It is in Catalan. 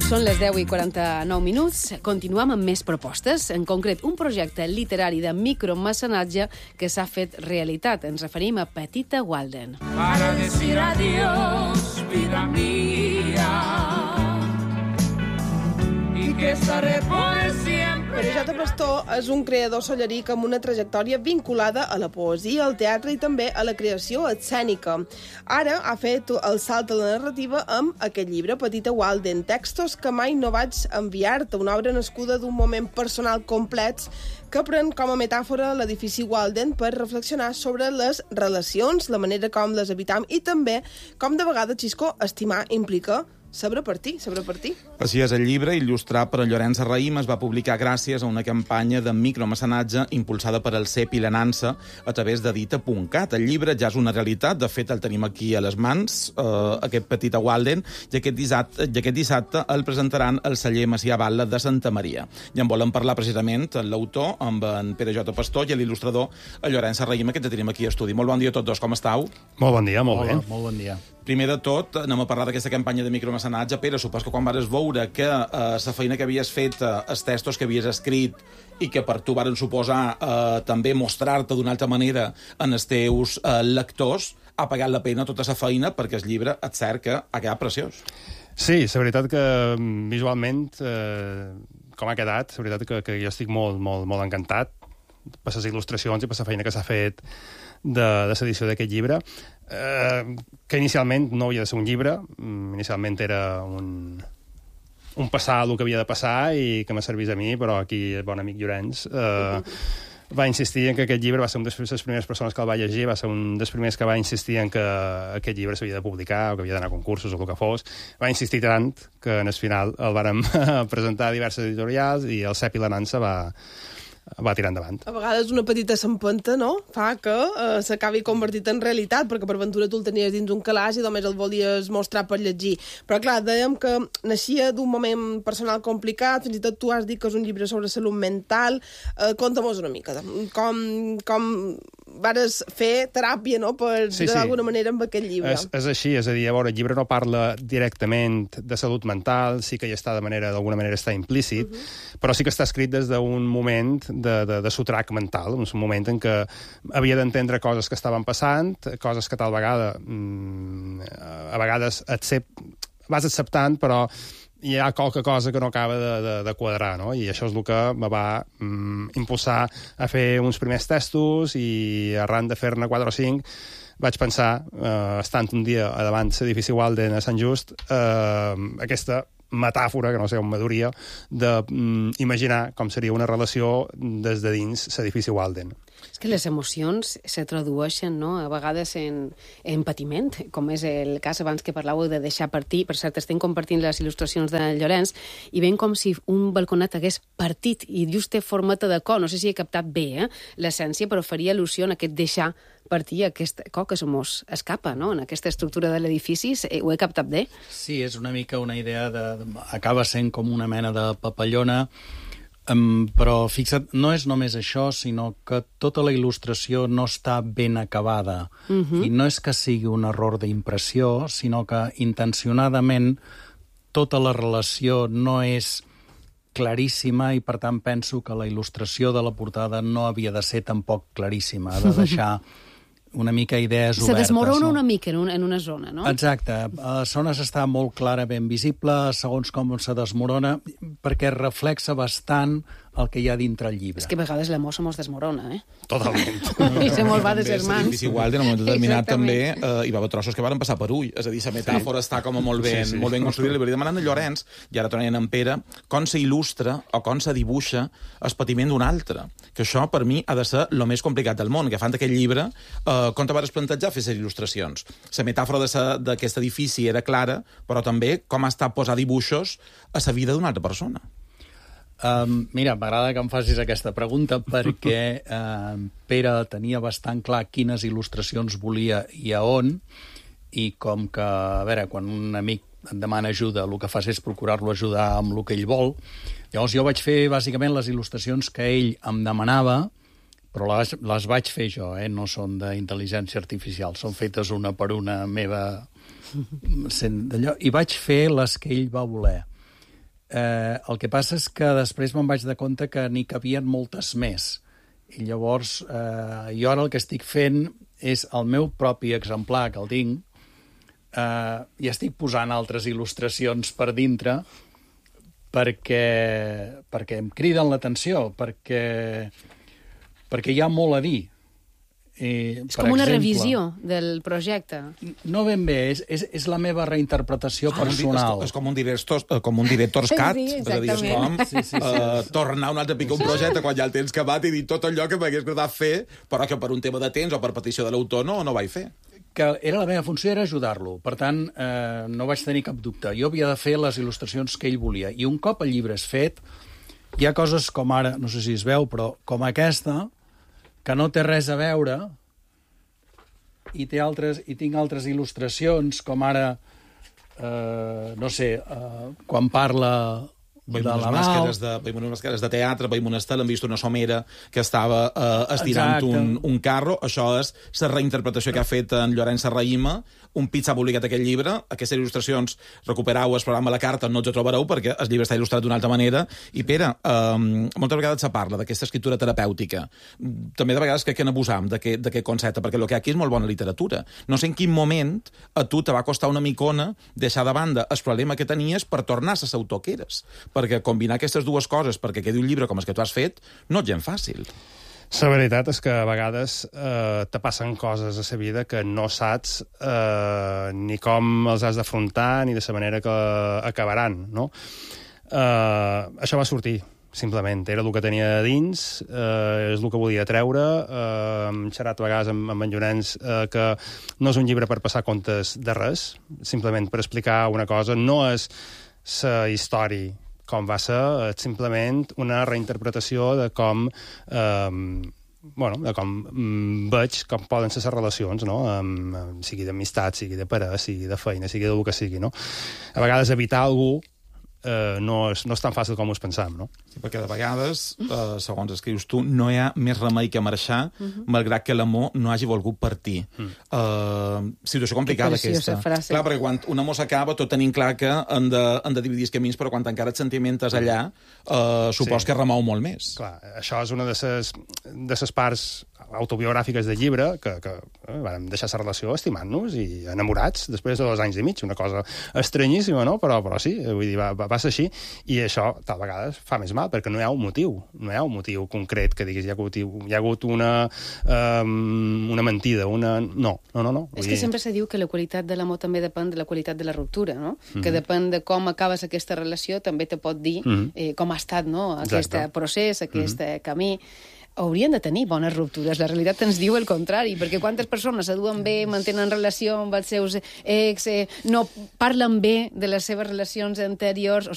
Són les 10:49. Continuem amb més propostes, en concret un projecte literari de micromecenatge que s'ha fet realitat. Ens referim a Petita Walden. Para decir adiós, vida mía, y que estaré por siempre. Pere Pastor és un creador solleric amb una trajectòria vinculada a la poesia, al teatre i també a la creació escènica. Ara ha fet el salt a la narrativa amb aquest llibre, Petita Walden, textos que mai no vaig enviar-te, una obra nascuda d'un moment personal complet que pren com a metàfora l'edifici Walden per reflexionar sobre les relacions, la manera com les habitam i també com de vegades, Xisco, estimar implica saber partir. Així és, el llibre, il·lustrat per Llorenç Raïm, es va publicar gràcies a una campanya de micromecenatge impulsada per el CEP i la Nansa a través d'Edita.cat. El llibre ja és una realitat, de fet el tenim aquí a les mans, aquest Petita Walden, i aquest dissabte el presentaran al celler Macià Batlle de Santa Maria. I en volen parlar precisament l'autor, amb en Pere J. Pastor, i l'il·lustrador, el Llorenç Raïm, que tenim aquí a estudi. Molt bon dia a tots dos, com estàu? Molt bon dia, molt bé. Molt bon dia. Primer de tot, anem a parlar d'aquesta campanya de micromecenatge. Pere, supos que quan vares veure que la feina que havies fet, els textos que havies escrit i que per tu varen suposar també mostrar-te d'una altra manera en els teus lectors, ha pagat la pena tota la feina perquè el llibre, et cert que ha quedat preciós. Sí, la veritat que visualment, com ha quedat, la veritat que jo estic molt encantat per les il·lustracions i per la feina que s'ha fet de l'edició d'aquest llibre, que inicialment no havia de ser un llibre, inicialment era un passar el que havia de passar i que me servís a mi, però aquí el bon amic Llorenç va insistir en que aquest llibre va ser una de les primeres persones que el va llegir, va ser un dels primers que va insistir en que aquest llibre s'havia de publicar o que havia d'anar a concursos o el que fos. Va insistir tant que en el final el vàrem presentar a diverses editorials i el CEP i la Nansa va tirar endavant. A vegades una petita s'empenta, no?, fa que s'acabi convertit en realitat, perquè per ventura tu el tenies dins un calaix i només el volies mostrar per llegir. Però clar, dèiem que naixia d'un moment personal complicat, fins i tot tu has dit que és un llibre sobre salut mental. Conta-mos una mica, com vares fer teràpia, no?, d'alguna manera amb aquest llibre. És així, és a dir, a veure, el llibre no parla directament de salut mental, sí que hi està d'alguna manera està implícit, però sí que està escrit des d'un moment de sotrac mental, un moment en què havia d'entendre coses que estaven passant, coses que tal vegada a vegades vas acceptant, però hi ha qualque cosa que no acaba de quadrar, no? I això és el que me va impulsar a fer uns primers testos i arran de fer-ne 4 o 5 vaig pensar, estant un dia a davant l'edifici Walden a Sant Just, aquesta metàfora, que no sé on m'adoria, d'imaginar com seria una relació des de dins l'edifici Walden. És que les emocions se tradueixen, no?, a vegades en patiment, com és el cas abans que parlàveu de deixar partir. Per cert, estem compartint les il·lustracions de Llorenç i veiem com si un balconat hagués partit i just té formata de co. No sé si he captat bé l'essència, però faria al·lusió en aquest deixar partir, aquest co que se mos escapa, no?, en aquesta estructura de l'edifici. Ho he captat bé? Sí, és una mica una idea acaba sent com una mena de papallona, però fixa't, no és només això, sinó que tota la il·lustració no està ben acabada. I no és que sigui un error d'impressió, sinó que intencionadament tota la relació no és claríssima i, per tant, penso que la il·lustració de la portada no havia de ser tampoc claríssima, ha de deixar una mica idees obertes. Se desmorona una mica en una zona, no? Exacte. A les zones està molt clara, ben visible, segons com se desmorona, perquè reflexa bastant el que hi ha dintre el llibre. És que a vegades l'amor se mos desmorona, Totalment. I se mos va de ses mans. L'edifici Walden, en un moment determinat, també hi va haver trossos que van passar per ull. És a dir, la metàfora està com molt ben construïda. Li volia demanar a Llorenç, i ara tornem en Pere, com s'il·lustra o com se dibuixa el patiment d'un altre. Que això, per mi, ha de ser el més complicat del món. Agafant aquest llibre, com te vas plantejar fer les il·lustracions? La metàfora d'aquest edifici era clara, però també com ha estat posar dibuixos a la vida d'una altra persona. Mira, m'agrada que em facis aquesta pregunta perquè Pere tenia bastant clar quines il·lustracions volia i a on, i com que, a veure, quan un amic et demana ajuda, el que fas és procurar-lo ajudar amb el que ell vol. Llavors jo vaig fer bàsicament les il·lustracions que ell em demanava, però les vaig fer jo, no són d'intel·ligència artificial, són fetes una per una meva, i vaig fer les que ell va voler. El que passa és que després me'n vaig de compte que n'hi cabien moltes més. I llavors, jo ara el que estic fent és el meu propi exemplar, que el tinc, i estic posant altres il·lustracions per dintre perquè em criden l'atenció, perquè hi ha molt a dir. És com una revisió del projecte. No ben bé, és la meva reinterpretació personal. És com un director's cut. Sí, exactament. És com tornar un altre pic un projecte quan ja el tens acabat i dir tot allò que m'hagués agradat fer, però que per un tema de temps o per petició de l'autor no vaig fer. Que era la meva funció era ajudar-lo. Per tant, no vaig tenir cap dubte. Jo havia de fer les il·lustracions que ell volia. I un cop el llibre és fet, hi ha coses com ara, no sé si es veu, però com aquesta, que no té res a veure, i tinc altres il·lustracions, com ara, no sé, quan parla Veiem unes màscares de teatre, veiem una estel, hem vist una somera que estava estirant un carro. Això és la reinterpretació que ha fet en Llorenç Serrahima. Un pit s'ha publicat aquest llibre. Aquestes il·lustracions recuperau el programa La Carta, no ens ho trobareu perquè el llibre està il·lustrat d'una altra manera. I Pere, moltes vegades se parla d'aquesta escriptura terapèutica. També de vegades crec que n'abusam d'aquest concepte, perquè el que aquí és molt bona literatura. No sé en quin moment a tu te va costar una micona deixar de banda el problema que tenies per tornar a ser autor que eres. Perquè combinar aquestes dues coses perquè quedi un llibre com el que tu has fet no és gens fàcil. La veritat és que a vegades te passen coses a la vida que no saps ni com els has d'afrontar ni de la manera que acabaran, no? Això va sortir, simplement. Era el que tenia a dins, és el que volia treure. Hem xerrat a vegades amb en Llorenç que no és un llibre per passar comptes de res, simplement per explicar una cosa. No és la història com va ser, simplement una reinterpretació de com veig com poden ser les relacions, no? Sigui d'amistat, sigui de parella, sigui de feina, sigui del que sigui, no? A vegades evitar algú no és tan fàcil com us pensam, no? Sí, perquè de vegades, segons escrius tu, no hi ha més remei que marxar, malgrat que l'amor no hagi volgut partir. Situació complicada, aquesta. Frase. Clar, perquè quan un amor s'acaba, tot tenim clar que han de dividir els camins, però quan encara et sentimentes allà, supos que remou molt més. Clar, això és una de les parts autobiogràfiques del llibre, que vam deixar la relació estimant-nos i enamorats després de 2 anys i mig. Una cosa estranyíssima, no? Però sí, vull dir, va ser així, i això tal vegades fa més mal, perquè no hi ha un motiu concret que diguis hi ha hagut una mentida, no. És que sempre se diu que la qualitat de l'amor també depèn de la qualitat de la ruptura, no? Que depèn de com acabes aquesta relació, també te pot dir com ha estat, no? Aquest procés, aquest camí. Haurien de tenir bones ruptures. La realitat ens diu el contrari, perquè quantes persones se duen bé, mantenen relació amb els seus ex, no parlen bé de les seves relacions anteriors,